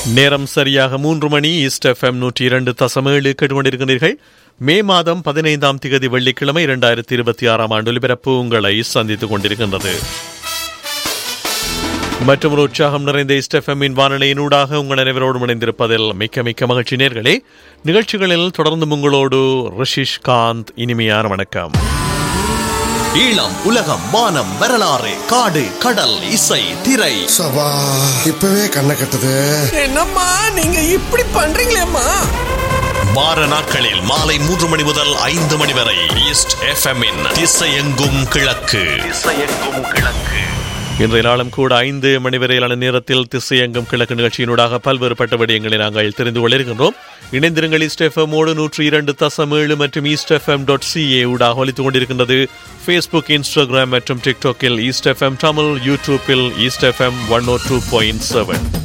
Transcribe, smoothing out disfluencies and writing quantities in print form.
நேரம் சரியாக 3 மணி. East FM 102.7 கேட்டுக்கொண்டிருக்கிறீர்கள். மே மாதம் 15ஆம் திகதி வெள்ளிக்கிழமை 2026ஆம் ஆண்டு ஒலிபரப்பு உங்களை சந்தித்துக் கொண்டிருக்கின்றது. மற்றும் ஒரு உற்சாகம் நிறைந்த ஈஸ்ட் எஃப்எம்மின் வானொலியினூடாக உங்கள் அனைவரோடு இணைந்திருப்பதில் மிக்க மிக்க மகிழ்ச்சி. நேர்களே, நிகழ்ச்சிகளில் தொடர்ந்து உங்களோடு ரிஷிஷ் காந்த். இனிமையான வணக்கம். ஈழம், உலகம், வானம், வரலாறு, காடு, கடல், இசை, திரை. சபா இப்பவே கண்ணை கட்டுது. என்னம்மா நீங்க இப்படி பண்றீங்களேம்மா? வார நாட்களில் மாலை 3 மணி முதல் 5 மணி வரை ஈஸ்ட் எஃப்எம்மின் திசையெங்கும் கிழக்கு. இன்றைய நாளும் கூட 5 மணி வரையிலான நேரத்தில் திசையெங்கும் கிழக்கு நிகழ்ச்சியினூடாக பல்வேறுபட்ட விடயங்களை நாங்கள் தெரிந்து கொள்ளிருக்கின்றோம். இணைந்திருங்கள். ஈஸ்ட் எஃப்எம் 102.7 மற்றும் eastfm.ca ஊடாக ஒலித்துக் கொண்டிருக்கின்றது. ஃபேஸ்புக், இன்ஸ்டாகிராம் மற்றும் டிக்டாக்கில் ஈஸ்ட் எஃப்எம் தமிழ், யூடியூப்பில் ஈஸ்ட் எஃப்எம் 102.7.